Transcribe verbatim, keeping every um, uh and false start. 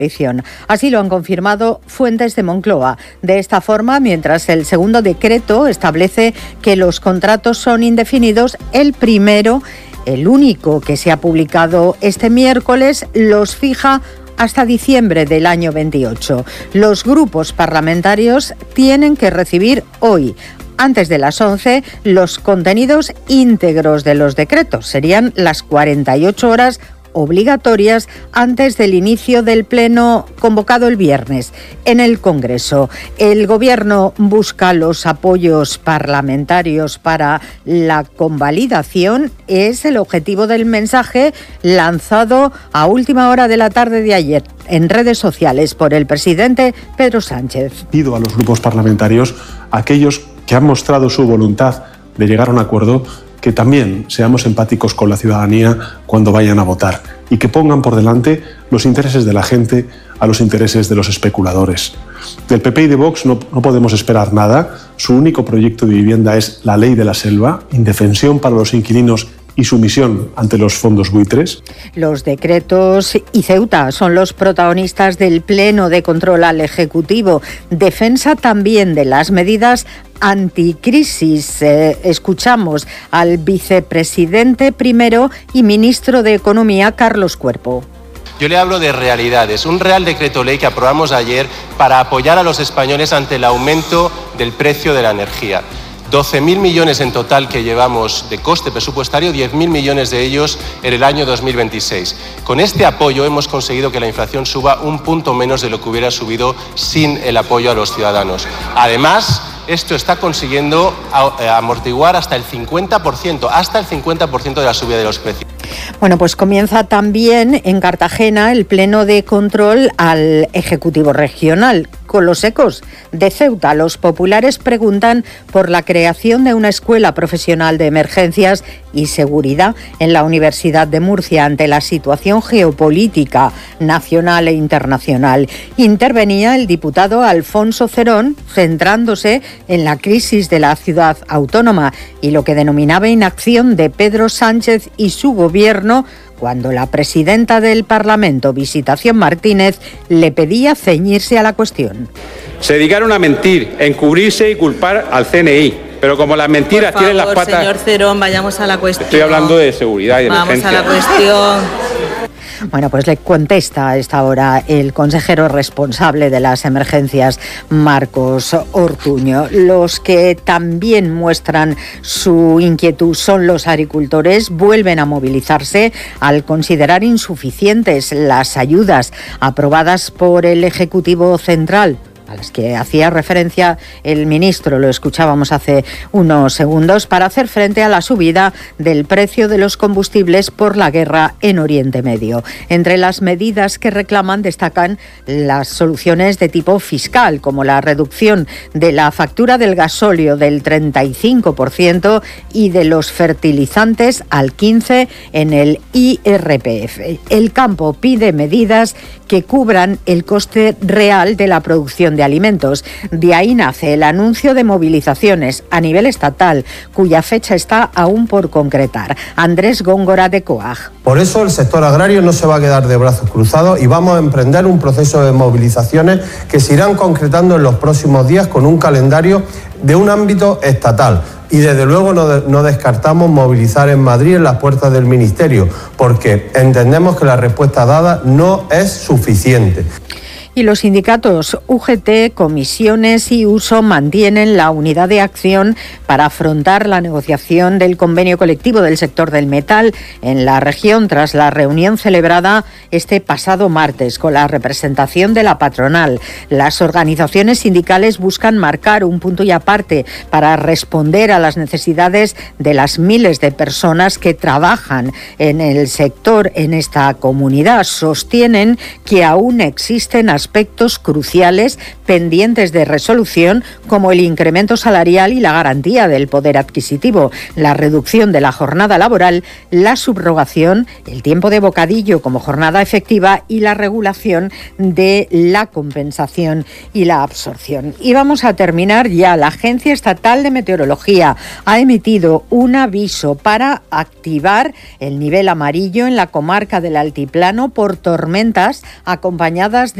Así lo han confirmado fuentes de Moncloa. De esta forma, mientras el segundo decreto establece que los contratos son indefinidos, el primero, el único que se ha publicado este miércoles, los fija hasta diciembre del año veintiocho. Los grupos parlamentarios tienen que recibir hoy, antes de las once, los contenidos íntegros de los decretos. Serían las cuarenta y ocho horas obligatorias antes del inicio del pleno convocado el viernes en el Congreso. El Gobierno busca los apoyos parlamentarios para la convalidación. Es el objetivo del mensaje lanzado a última hora de la tarde de ayer en redes sociales por el presidente Pedro Sánchez. Pido a los grupos parlamentarios, a aquellos que han mostrado su voluntad de llegar a un acuerdo, que también seamos empáticos con la ciudadanía cuando vayan a votar y que pongan por delante los intereses de la gente a los intereses de los especuladores. Del P P y de Vox no, no podemos esperar nada. Su único proyecto de vivienda es la ley de la selva, indefensión para los inquilinos y sumisión ante los fondos buitres. Los decretos y Ceuta son los protagonistas del pleno de control al Ejecutivo. Defensa también de las medidas anticrisis. Eh, escuchamos al vicepresidente primero y ministro de Economía, Carlos Cuerpo. Yo le hablo de realidades. Un Real Decreto Ley que aprobamos ayer para apoyar a los españoles ante el aumento del precio de la energía. doce mil millones en total que llevamos de coste presupuestario, diez mil millones de ellos en el año dos mil veintiséis. Con este apoyo hemos conseguido que la inflación suba un punto menos de lo que hubiera subido sin el apoyo a los ciudadanos. Además, esto está consiguiendo amortiguar hasta el cincuenta por ciento, hasta el cincuenta por ciento de la subida de los precios. Bueno, pues comienza también en Cartagena el pleno de control al Ejecutivo Regional. Con los ecos de Ceuta, los populares preguntan por la creación de una escuela profesional de emergencias y seguridad en la Universidad de Murcia ante la situación geopolítica nacional e internacional. Intervenía el diputado Alfonso Cerón, centrándose en la crisis de la ciudad autónoma y lo que denominaba inacción de Pedro Sánchez y su gobierno, cuando la presidenta del Parlamento, Visitación Martínez, le pedía ceñirse a la cuestión. Se dedicaron a mentir, encubrirse y culpar al C N I. Pero como las mentiras Por favor, tienen las patas... señor Cerón, vayamos a la cuestión. Estoy hablando de seguridad y de Vamos emergencia. a la cuestión. Bueno, pues le contesta a esta hora el consejero responsable de las emergencias, Marcos Ortuño. Los que también muestran su inquietud son los agricultores. Vuelven a movilizarse al considerar insuficientes las ayudas aprobadas por el Ejecutivo Central, a las que hacía referencia el ministro, lo escuchábamos hace unos segundos, para hacer frente a la subida del precio de los combustibles por la guerra en Oriente Medio. Entre las medidas que reclaman destacan las soluciones de tipo fiscal, como la reducción de la factura del gasóleo del treinta y cinco por ciento y de los fertilizantes al quince por ciento en el I R P F. El campo pide medidas que cubran el coste real de la producción de alimentos. De ahí nace el anuncio de movilizaciones a nivel estatal, cuya fecha está aún por concretar. Andrés Góngora, de COAG. Por eso el sector agrario no se va a quedar de brazos cruzados y vamos a emprender un proceso de movilizaciones que se irán concretando en los próximos días con un calendario de un ámbito estatal. Y desde luego no, de, no descartamos movilizar en Madrid en las puertas del Ministerio, porque entendemos que la respuesta dada no es suficiente. Y los sindicatos U G T, Comisiones y Uso mantienen la unidad de acción para afrontar la negociación del convenio colectivo del sector del metal en la región tras la reunión celebrada este pasado martes con la representación de la patronal. Las organizaciones sindicales buscan marcar un punto y aparte para responder a las necesidades de las miles de personas que trabajan en el sector en esta comunidad. Sostienen que aún existen aspectos cruciales pendientes de resolución, como el incremento salarial y la garantía del poder adquisitivo, la reducción de la jornada laboral, la subrogación, el tiempo de bocadillo como jornada efectiva y la regulación de la compensación y la absorción. Y vamos a terminar ya. La Agencia Estatal de Meteorología ha emitido un aviso para activar el nivel amarillo en la comarca del Altiplano por tormentas acompañadas de